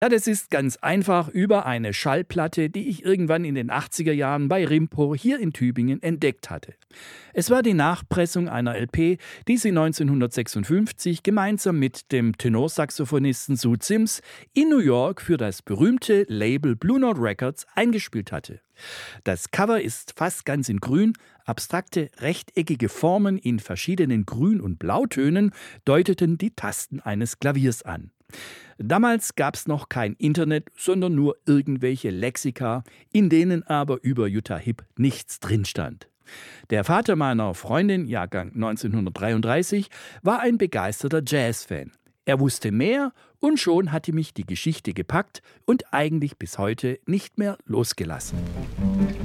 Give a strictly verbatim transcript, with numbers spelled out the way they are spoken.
Ja, das ist ganz einfach über eine Schallplatte, die ich irgendwann in den achtziger Jahren bei Rimpo hier in Tübingen entdeckt hatte. Es war die Nachpressung einer L P, die sie neunzehnhundertsechsundfünfzig gemeinsam mit dem Tenorsaxophonisten Sue Sims in New York für das berühmte Label Blue Note Records eingespielt hatte. Das Cover ist fast ganz in Grün. Abstrakte, rechteckige Formen in verschiedenen Grün- und Blautönen deuteten die Tasten eines Klaviers an. Damals gab es noch kein Internet, sondern nur irgendwelche Lexika, in denen aber über Jutta Hipp nichts drin stand. Der Vater meiner Freundin, Jahrgang neunzehnhundertdreiunddreißig, war ein begeisterter Jazzfan. Er wusste mehr und schon hatte mich die Geschichte gepackt und eigentlich bis heute nicht mehr losgelassen.